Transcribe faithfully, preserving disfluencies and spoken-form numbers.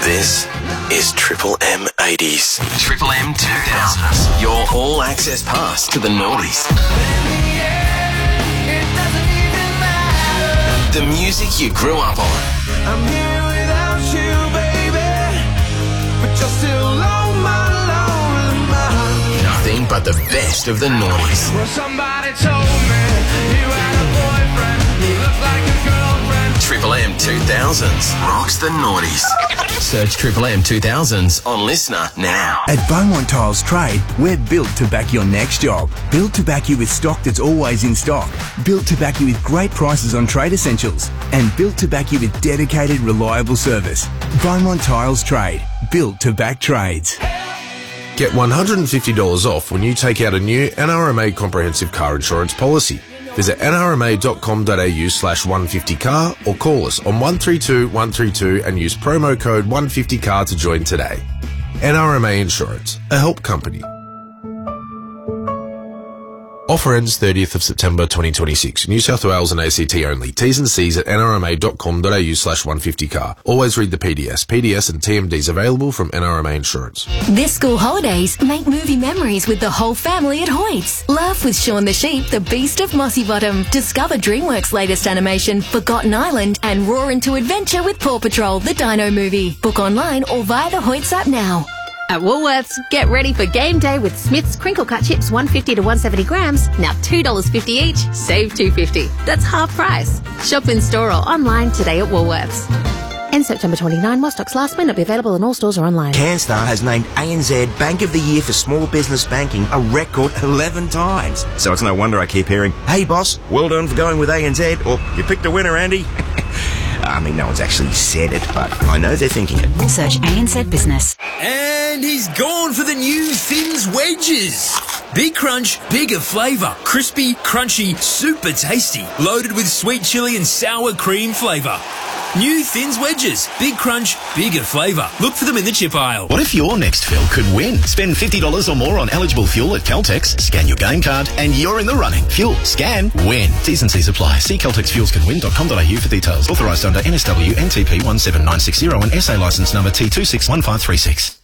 This is Triple M eighties. Triple M two thousands. Your all-access pass to the noughties. The music you grew up on. I'm here without you, baby, but you're still on my lonely mind. Nothing but the best of the noughties. Well, somebody told me you had a boyfriend who looked like a girlfriend. Triple M two thousands rocks the noughties. Search Triple M two thousands on Listener now. At Beaumont Tiles Trade, we're built to back your next job. Built to back you with stock that's always in stock. Built to back you with great prices on trade essentials. And built to back you with dedicated, reliable service. Beaumont Tiles Trade. Built to back trades. Get one hundred fifty dollars off when you take out a new N R M A comprehensive car insurance policy. Visit nrma.com.au slash 150car or call us on one three two one three two and use promo code one fifty car to join today. N R M A Insurance, a help company. Offer ends thirtieth of September twenty twenty-six. New South Wales and A C T only. T's and C's at nrma.com.au slash 150car. Always read the P D S. P D S and T M Ds available from N R M A Insurance. This school holidays, make movie memories with the whole family at Hoyts. Laugh with Shaun the Sheep, the Beast of Mossy Bottom. Discover DreamWorks' latest animation, Forgotten Island, and roar into adventure with Paw Patrol, the Dino movie. Book online or via the Hoyts app now. At Woolworths, get ready for game day with Smith's crinkle cut chips, one fifty to one seventy grams, now two dollars fifty each, save two fifty. That's half price. Shop in store or online today at Woolworths. End September twenty-ninth, while stocks last, may not be available in all stores or online. CanStar has named A N Z Bank of the Year for Small Business Banking a record eleven times. So it's no wonder I keep hearing, "Hey boss, well done for going with A N Z," or "You picked a winner, Andy." I mean, no one's actually said it, but I know they're thinking it. Search A N Z Business. And he's gone for the new Thins Wedges. Big crunch, bigger flavour. Crispy, crunchy, super tasty. Loaded with sweet chilli and sour cream flavour. New Thins Wedges. Big crunch, bigger flavour. Look for them in the chip aisle. What if your next fill could win? Spend fifty dollars or more on eligible fuel at Caltex, scan your game card, and you're in the running. Fuel, scan, win. T's and C's apply. See caltex fuels can win dot com dot a u for details. Authorised under N S W N T P one seven nine six zero and S A licence number T two six one five three six.